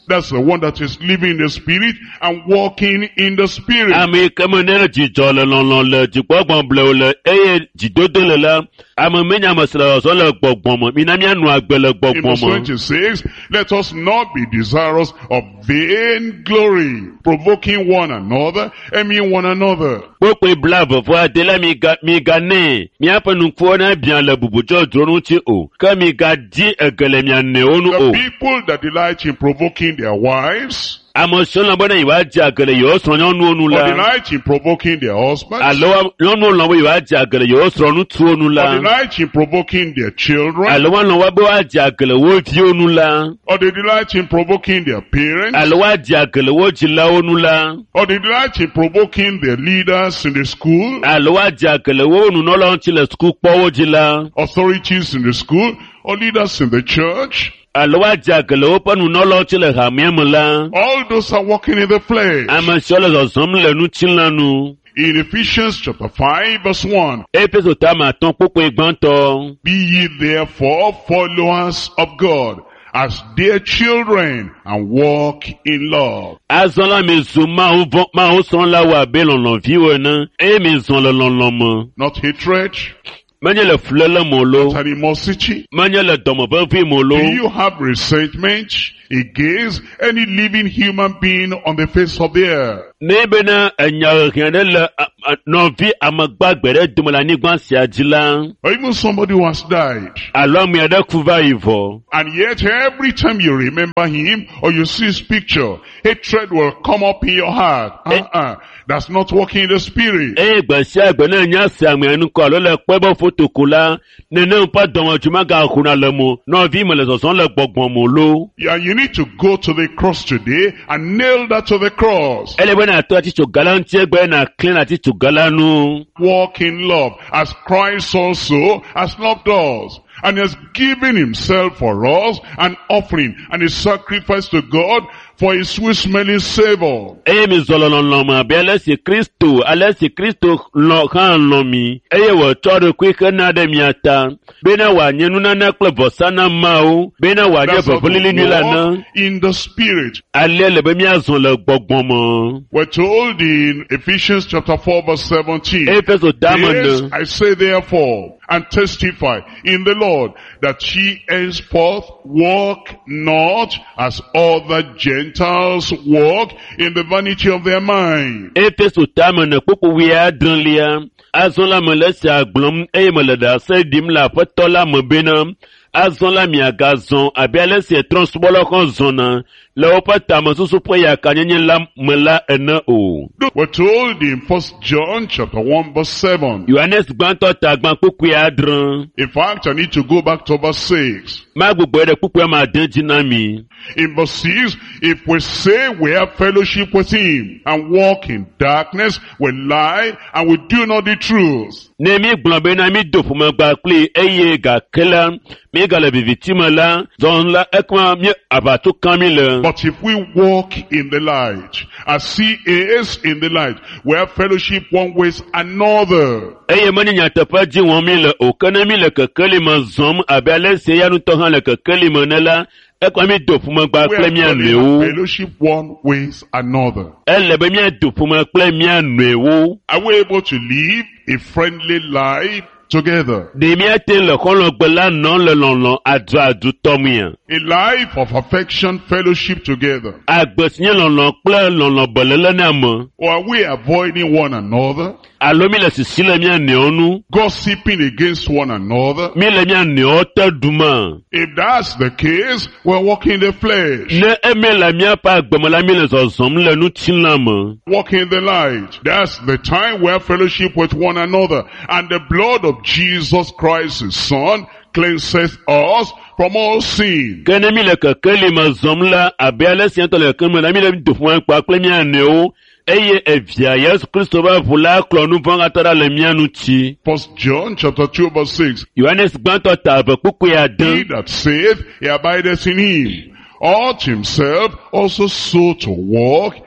That's the one that is living in the Spirit and walking in the Spirit. Ame kama nena jijɔ le lɔlɔ le dzigbɔgbɔm ble le eye dzidodo le la ame menya mesle zɔ le gbɔgbɔm me mina mianu agbe le In verse gbɔgbɔm me. twenty-six, let us not be desirous of vain glory, provoking one another, envying one another. Kpokpe bla vɔvɔ ade la mi ga mi ga ne miaƒe nukuwo na biã le bubudzɔ dzro ŋuti o ke mi ga di ege le mia newo nu The o. people that delight in provoking their wives, Ame siwo lɔ̃ bena yewoa dze age le yewo srɔ̃ nyɔnuwo nu or la delight in provoking their husbands, alo nyɔnuwo lɔ̃ be yewoa dze age le yewo srɔ̃ ŋutsuwo nu or la delight in provoking their children, alo woalɔ̃ wa be woadze age le wo viwo nu la or they delight in provoking their parents, alo woadze age le wo dzilawo nu la or they delight in provoking their leaders in the school, alo woadze age le wo nunɔlawo ŋuti le sukukpɔwo dzi la authorities in the school, or leaders in the church. alo woadze age le woƒe nunɔlawo ŋuti le hamea me la All those are walking in the flesh. ame siwo le zɔzɔm le ŋutilã nu. In Ephesians chapter five verse one, Efeso tame atɔ̃ kpokpoe gbãtɔ. be ye therefore followers of God, as dear children, and walk in love. Azɔ la mi zu Mawu vɔ Mawu srɔ̃la wo abe lɔlɔ̃viwo ene eye mi zɔ le lɔlɔ̃ me. Not hatred, Menye le fulele mo lo, not animosity. menye le dɔmeʋeʋĩ mo lo. Do you have resentment against any living human being on the face of the earth? Ne bena enya hehe ɖe le a- a- nɔvi amegbagbe ɖe dome le anyigba sia dzi la, Or even somebody who has died. alo ame aɖe ku va yi vɔ. And yet every time you remember him or you see his picture, hatred will come up in your heart. Uh-uh. That's not walking in the Spirit. Eye gbe sia gbe ne nya se amea nu kɔ alo le kpɔe be foto ko la, nene ƒe dɔmedzoe megahuna le mo, nɔvi me le zɔzɔm le gbɔgbɔm mo lo. Yeah, you need to go to the cross today and nail that to the cross. Ele be na to atitso gala ŋuti egbe na kle na atitso gala nu. Walk in love as Christ also has loved us and has given himself for us, an offering and a sacrifice to God for a sweet smelling savor. Eye mi zɔ lɔlɔlɔ me abe ale si Kristo, ale si Kristo lɔ hã lɔ mi, eye wòtsɔ ɖokui hena ɖe mia ta, bena wòanye nunana kple vɔsa na Mawu, bena wòanye That's how to ʋeʋẽlili nyui la walk na. in the Spirit. Ale le be miazɔ le gbɔgbɔ me. We're told in Ephesians chapter four verse seventeen, Efeso dame yes, ne. I say therefore, and testify in the Lord, that ye henceforth walk not as other Gentiles walk, in the vanity of their mind. Efeso tame ne kpokpo wi adrelia, azɔ la me le esia gblɔm eye mele ɖase ɖim le Aƒetɔ la me bena, azɔ la miagazɔ abe ale si trɔ̃subɔlawo hã zɔna le woƒe tamesusu ƒe yakanyenye la me la ene o. We're told in First John chapter one verse seven. Yohanes gbãtɔ ta gbã kpokpoe adre. In fact, I need to go back to verse six. Magbogboe ɖe kpokpoe ma de dzi na mi. In verse six, if we say we have fellowship with him and walk in darkness, we lie and we do not the truth. Ne mi gblɔ bena mi do ƒomegba kpli eye gake la, mi gale viviti me la, zɔn la ekema mi aʋatso kam mi le. But if we walk in the light, as he is in the light, we have fellowship one with another. Eye menye nyateƒe dzi wɔm mi le o, ke ne mi le kekeli me zɔm abe ale si eya ŋutɔ hã le kekeli me ne la, ekema mi do ƒomegba We kple are mia having nɔewo. fellowship one with another. Ele be mia do ƒome kple mia nɔewo. Are we able to live a friendly life together? Ɖe miate le xɔlɔgbe la nɔ le lɔlɔ adu adu tɔmia. A life of affection, fellowship together. Agbe si nye lɔlɔ kple lɔlɔ belele na me. Or are we avoiding one another? Alo mi le sisi le mia nɔewo nu. Gossiping against one another? Mi le mia nɔewo te ɖuma. If that's the case, we're walking in the flesh. Ne eme le miaƒe agbeme la mi le zɔzɔm le nutilã me. Walk in the light. That's the time we have fellowship with one another. And the blood of Jesus Christ, his Son, cleanses us from all sin. Ke ne mi le kekeli me zɔm la abe ale si ŋutɔ le kekeli me la mi le do ƒome kpakple mia nɔewo. Eye evia Yesu Kristo ƒe ʋu la kplɔ nu vɔ̃ katã ɖa le mia ŋuti. First John chapter two verse six. Yohanes gbãtɔ ta ave kpokpoe He ade. that saith, he abideth in him, ought himself also so to walk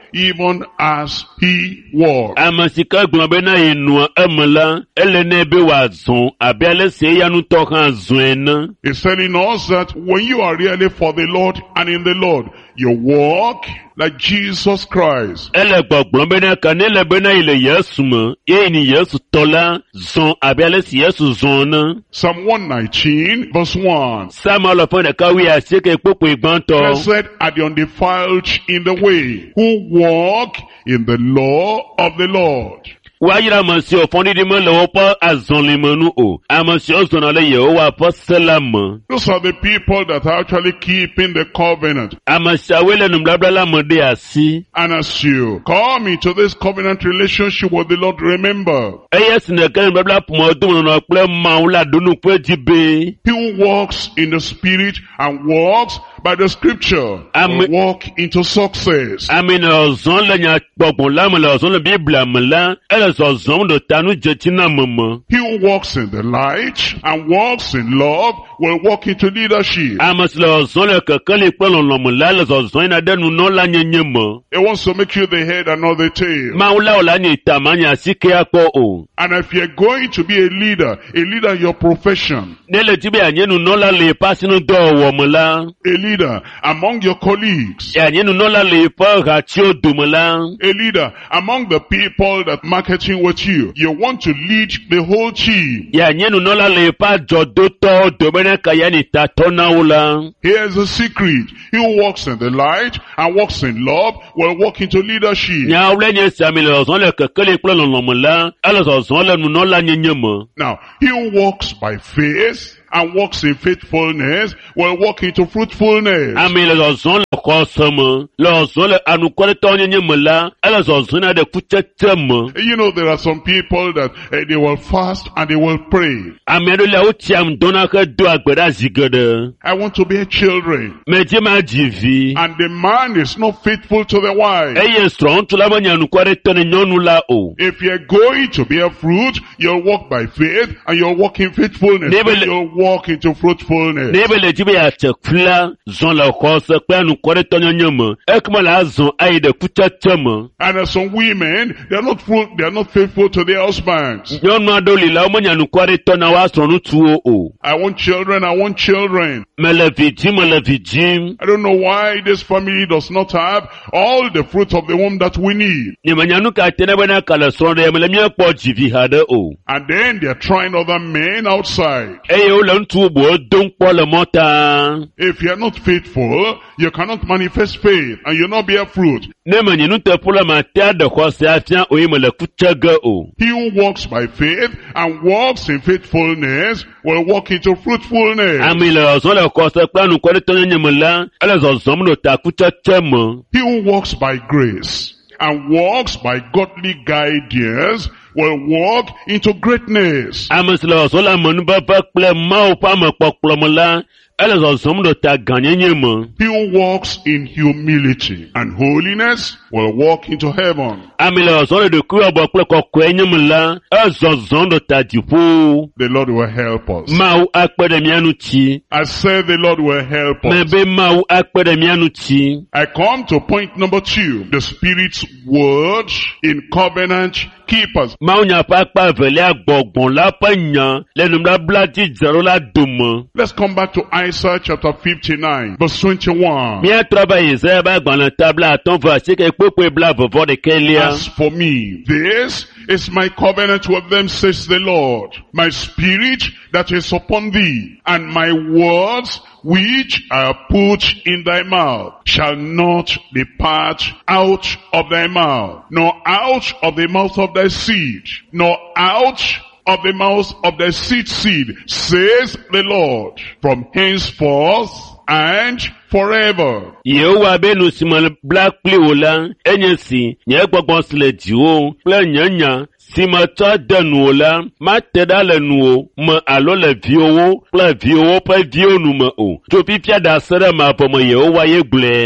even as he walked. Amasika globena inua emela elenebe wa zon abiale se yanu tokan zuena. It's telling us that when you are really for the Lord and in the Lord, you walk like Jesus Christ. Ele globena kanele bena ile Yesu ma ye ni Yesu tola zon abiale se Yesu zona. Psalm one nineteen verse one. Sama lo fon de kawi asike popo igbanto. Blessed are the undefiled in the way, who walk in the law of the Lord. Wajira mansi o fondi di man le opa azon li manu o. Amansi o zona le ye o wapa selama. Those are the people that are actually keeping the covenant. Amansi awele numblabla la mande asi. And as you come into this covenant relationship with the Lord, remember, Eye sineke numblabla pumodu no kple maula dunu kwe jibe. he who walks in the spirit and walks by the scripture will walk into success. Amen ozon le nya gbogbo la me le ozon le Biblia me la. Ele ozon do tanu jetina mama. He who walks in the light and walks in love will walk into leadership. Amas le ozon le keke le kple lon me la le ozon ina de nu no la nyenye mo. It wants to make you the head and not the tail. Maula ola ni tamanya sike akpo o. And if you're going to be a leader, a leader in your profession, Nele tibe anyenu no la le pasinu do wo me la. a leader among your colleagues, Anyenu no la le pa ratio do me la. a leader among the people that marketing with you, you want to lead the whole team. Ya anyenu no la le pa jodo to do bene kaya ni tatona ula. Here's a secret. He who walks in the light and walks in love will walk into leadership. Nya ule nye sami le ozon le keke le kple lon me la. Ele ozon le nu no la nyenye mo. Now, he who walks by faith and walks in faithfulness will walk into fruitfulness. Ami le ozon le kosama. Le ozon le anukore to nyenye me la. Ele ozon na de kuchete mo. You know, there are some people that uh, they will fast and they will pray. Ami ado le utiam dona ke do agbeda zigede. I want to be children. Meje ma jivi. And the man is not faithful to the wife. Eye strong to la manya anukore to ne nyonu la o. If you're going to bear fruit, you'll walk by faith and you'll walk in faithfulness. Never- You'll walk into fruitfulness. Nebe le jibe ya chekfla zon la kose kwe anukore to nyonyo mo. Ekma la zon aye de kuchete mo. And there's some women, they're not fruit, they're not faithful to their husbands. Nyonu adoli la manya anukore to na wa sonu tuo o. I want children, I want children. Me le vijim, me le vijim. I don't know why this family does not have all the fruit of the womb that we need. Ni manyanu ka tene bena kala sonde ya mele miye po jivi hade o. And then they're trying other men outside. Eye o le ntu bo don po le mota. If you're not faithful, you cannot manifest faith and you'll not bear fruit. Ne manyanu te pula ma te de kwa se afian o yi me le kuchege o. He who walks by faith and walks in faithfulness will walk into fruitfulness. Ami le ozon le kose kwe anukore to nyonyo mo la. Ele zozom no ta kuchete mo. He who walks by grace and walks by godly guidance will walk into greatness. Ames le ozon la manu baba kple ma o pa me kpokplo mo la. Ele zozom no ta ganyenye mo. He who walks in humility and holiness will walk into heaven. Ami le ozon le de kuwa bo kple kokwe nye mo la. E zozom no ta dipo. The Lord will help us. Ma ou akpe de mianu ti. I said the Lord will help us. Mebe ma ou akpe de mianu ti. I come to point number two. The Spirit's word in covenant keepers. Ma ou nya pa akpa vele agbogbon la pa nya. Le numla blati zero la dumo. Let's come back to Isaiah chapter fifty-nine, verse twenty-one. Mia traba Isaiah ba gban la tabla aton va sike kpekpe bla vovo de kelia. As for me, this is my covenant with them, says the Lord. My spirit that is upon thee, and my words which I have put in thy mouth shall not depart out of thy mouth, nor out of the mouth of thy seed, nor out of the mouth of the seed seed, says the Lord, from henceforth and forever. Yehowa benu simal black pli ola. Enye si, nye gbogbo sile diwo. Ple nyanya. Si ma ta denu ola. Ma te da le nuo. Ma alo le viowo. Ple viowo pe vio nu me o. To pi pia da sere ma po me Yehowa ye gle.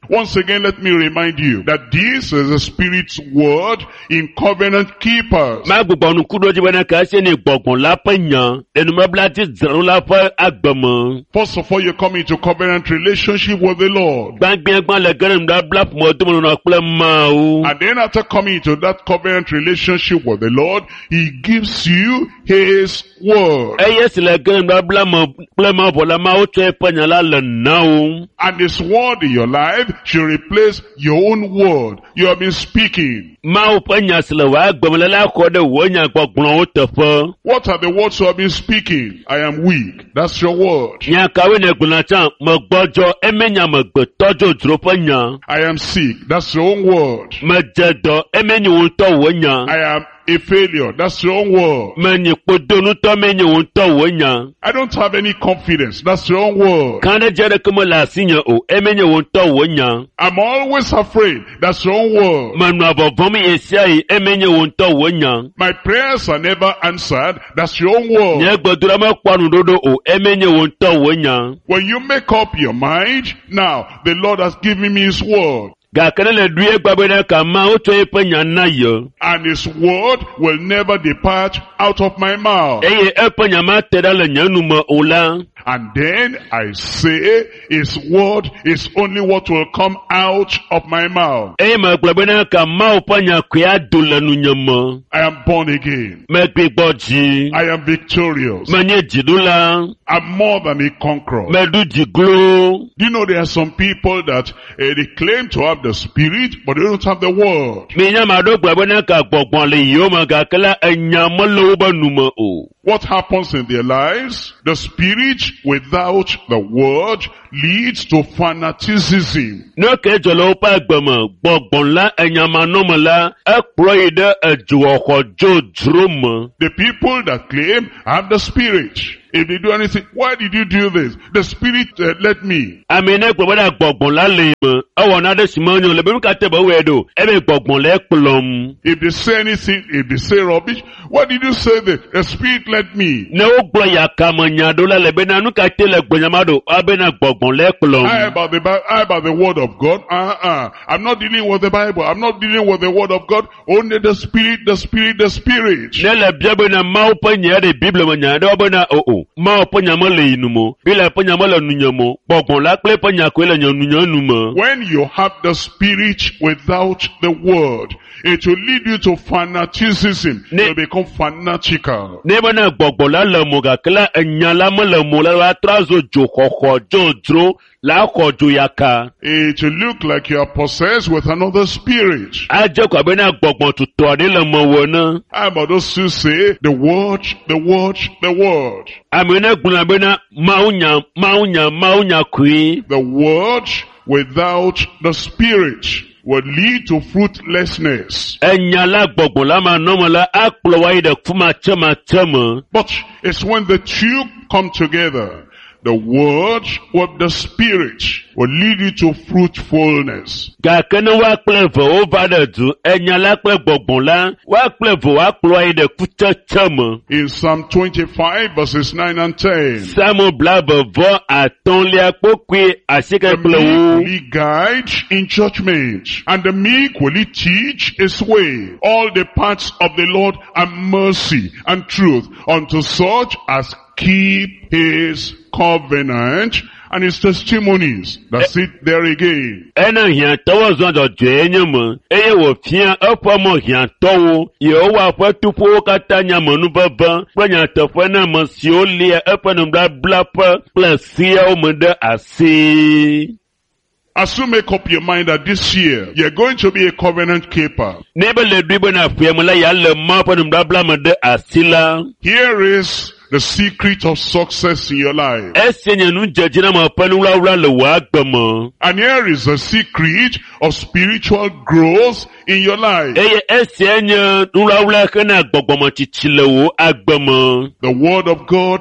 Once again, let me remind you that this is the Spirit's word in covenant keepers. Ma gbogbo nu kudo jibana ka se ni gbogbon la panyan. Enu mabla ti zero la fa agbamo. First of all, you come into covenant relationship with the Lord. Gbangbe gban le gere mda bla mo to mo na ple ma o. And then after coming into that covenant relationship with the Lord, He gives you His word. E yes le gere mda bla mo ple ma bola ma o to e panyan la le na o. And His word in your life should replace your own word you have been speaking. Ma o panyan sele wa agbamo la ko de wo nya gbogbon o te fo. What are the words you have been speaking? I am weak. That's your word. Nya kawe ne gbona chan mo gbojo emenya mo gbe tojo dro panyan. I am sick. That's your own word. Me jedo emenya wo to wo nya. I am a failure. That's your own word. Me ni podonu to menya wo to wo nya. I don't have any confidence. That's your own word. Kane jere kemo la sinya o emenya wo to wo nya. I'm always afraid. That's your own word. Manu abovomi esiai emenya wo to wo nya. My prayers are never answered. That's your own word. Nye gbodura ma kwanu dodo o emenya wo to wo nya. When you make up your mind, now the Lord has given me His word. Ga kane le duye gbabena ka ma o to e panya na yo. And His word will never depart out of my mouth. Eye e panya ma teda le nyanu mo ola. And then I say, His word is only what will come out of my mouth. Eye ma gbabena ka ma o panya kwa do le nu nyamo. I am born again. Me gbe gboji. I am victorious. Me nye jidula. I'm more than a conqueror. Me du jiglo. Do you know there are some people that uh, they claim to have the Spirit, but they don't have the word. Me nya ma do gbabena ka gbogbon le yo ma ga kala enyamo lo ba numo o. What happens in their lives? The Spirit without the word leads to fanaticism. No ke jolo pa gbamo gbogbon la enyama no mo la e pro ide eju okojo drum. The people that claim have the Spirit, if they do anything, why did you do this? The Spirit uh, led me. Amene gbobada gbogbon la le mo. Awo na de simonyo le be ka te bo we do. E be gbogbon le plom. If they say anything, if they say rubbish, why did you say this? The Spirit led me. Ne o gbo ya kamanya do la le be na nu ka te le gbonyamado abe na gbogbon le plom. I about the Bible, I about the word of God. Uh-uh. I'm not dealing with the Bible. I'm not dealing with the word of God. Only the Spirit, the Spirit, the Spirit. Ne le biabe na ma o panya de Bible manya do be na o o. Ma o panya mo le inumo. Bi le panya mo le nunyamo. Gbogbon la ple panya ko le nyanu. When you have the Spirit without the word, it will lead you to fanaticism. Ne- You become fanatical. Neba na gbogbo la le mo ga kala enya la mo le mo la wa trazo jo koko jo dro la ko jo yaka. It will look like you are possessed with another spirit. A je ko be na gbogbo tuto ade le mo wo na. How about those who say, the word, the word, the word? Amene gbuna be na maunya maunya maunya kui. The word without the Spirit will lead to fruitlessness. Enya la gbogbo la ma no mo la akplo wa ide fuma chama chama. But it's when the two come together, the word with the Spirit will lead you to fruitfulness. Ga kene wa plevo over the du enya la ple gbogbo la wa plevo wa akplo wa ide kucha chama. In Psalm twenty-five verses nine and ten. Samu blabo vo aton li akpokwe asike The meek will plewo. he guide in judgment, and the meek will he teach his way. All the paths of the Lord are mercy and truth unto such as keep his covenant and his testimonies. That's it there again. Ena hian towo zondo dwenye mo. Eye wo fia opo mo hian towo. Ye o wa fa tupo kata nya monu baba. Kwanya tofo na mo si o lia opo no bla bla pa. Plus sia o mo de ase. As you make up your mind that this year you're going to be a covenant keeper, Nebe le dribo na fia mo la ya le mo opo no bla bla mo de asila. here is the secret of success in your life. Ese nye nu jejina mo opo no wura wura le wa gbamo. And here is the secret of spiritual growth in your life. Eye ese nye wura wura ke na gbogbomo chichile wo agbamo. The word of God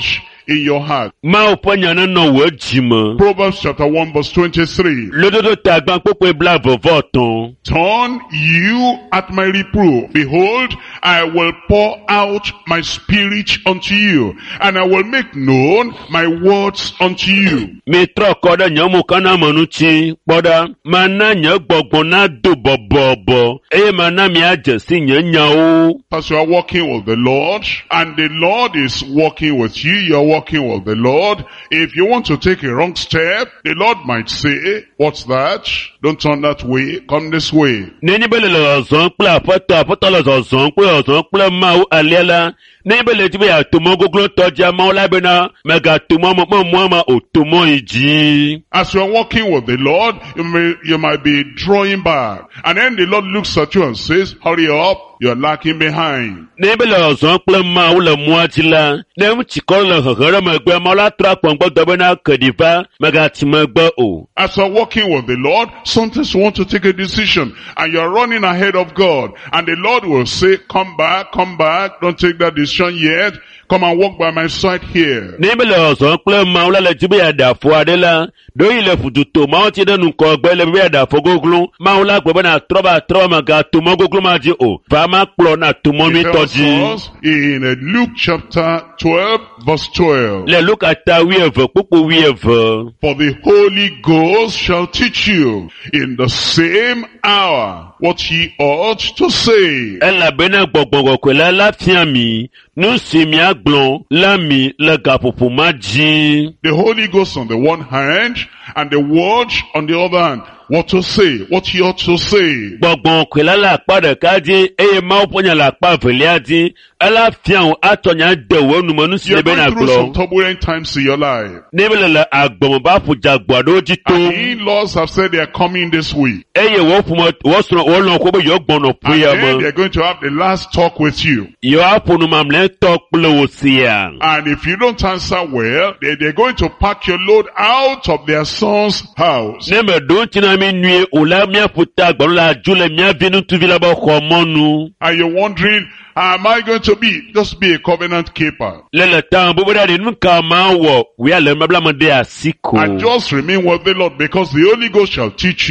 in your heart. Máa pọ̀ nyànà nà wọ́ jìmọ̀. Proverbs chapter one verse twenty-three. Lódodo tà gbọ́n pípé bla vọ̀vọ̀ tán. Turn you at my reproof. Behold, I will pour out my spirit unto you, and I will make known my words unto you. Mi trọ̀ kọ́dọ̀ nyẹ́ mu kánà mọ̀nú tsi kpọ́dọ̀. Màá ná nyẹ́ gbọ̀gbọ̀n náà dò bọ̀bọ̀bọ̀. Eye màá ná mi àjẹ́ sí nyẹ́ nyàwó. As you are walking with the Lord, and the Lord is walking with you, you are walking with the Lord. If you want to take a wrong step, the Lord might say, what's that? Don't turn that way, come this way. Neni bele le ọ̀zọ́n kple àpọ́tọ̀ àpọ́tọ̀ le ọ̀zọ́n kple ọ̀zọ́n kple máa alẹ́ la. Neni bele ti bẹ àtòmọ́ gógó tọ́jà máa lábẹ́ náà mẹ́ga tòmọ́ mọ́ mọ́ ma òtòmọ́ ìjì. As you are walking with the Lord, you may, you might be drawing back. And then the Lord looks at you and says, hurry up, you are lacking behind. Neni bele ọ̀zọ́n kple máa le mú àti la. Neni tsikọ́ le hẹ̀hẹ̀rẹ̀ mẹ́gbẹ́ máa la tra pọ̀ngbọ́ dọ́bẹ́ náà kẹ̀dìfà mẹ́ga tì mẹ́gbẹ́ o. As you are walking with the Lord, sometimes you want to take a decision and you are running ahead of God, and the Lord will say, come back, come back, don't take that decision yet, come and walk by my side here. Níbẹ̀lẹ̀ ọ̀sán pẹ́ máa ń lálẹ́ tí bí àdàfọ́ adé la, lórí ilẹ̀ fùtùtù máa ń ti dẹnu kọ ọgbẹ́ ilẹ̀ bí àdàfọ́ gógún, máa ń lágbẹ́ bẹ́ẹ̀ náà trọ́bà trọ́bà máa ga tòmọ́ gógún máa di o, fà á máa pọ̀ náà tòmọ́ mi tọ́jú. In Luke chapter twelve verse twelve. Lẹ̀ Lúkà ta wí ẹ̀fẹ̀ púpọ̀ wí ẹ̀fẹ̀. For the Holy Ghost shall teach you in the same hour what ye ought to say. Ẹ làbẹ́ náà gbọ̀ngbọ̀ngbọ̀ pẹ̀lú aláfíà mi, ní sèmi àgbọ̀n lámì lẹ́gàpòpò má jí. The Holy Ghost on the one hand, and the Word on the other hand. What to say, what you ought to say. Gbọ̀ngbọ̀n pẹ̀lú àlàpà rẹ̀ kájí, eye máa ń pọ̀nyà làpà fẹ̀lẹ́ àti, aláfíà àtọ̀nyà dẹ̀wọ̀ ẹnumọ̀nù sí ẹbẹ̀ náà You're going through gbọ́. some turbulent times in your life. Níbẹ̀lẹ̀ àgbọ̀n bá fòjà gbọ̀dọ̀ jí tó. And the in-laws have said they are coming this week. Eye wọ́n fún mọ́, wọ́n sọ̀rọ̀ wọ́n lọ kó bẹ́ yọ gbọ̀nà And péye then mọ́. they're going to have the last talk with you. Yọ àpònù màmúlẹ̀ tọ́ kpẹ́lẹ́ wò sí ya. And if you don't answer well, they, they're going to pack your load out of their son's house. Níbẹ̀ dùn tí náà mi nùye, òlà mià fòtà gbọ̀nà la jùlẹ̀ mià bínú tuvi la bọ̀ xɔ mọ́nu. And you're wondering, how am I going to be? Just be a covenant keeper. Lẹ́lẹ̀ tán bó bá dàdí nínú ká máa wọ̀, wíyà lẹ́nu bá bá máa dé àsìkò. And just remain with the Lord, because the Holy Ghost shall teach you.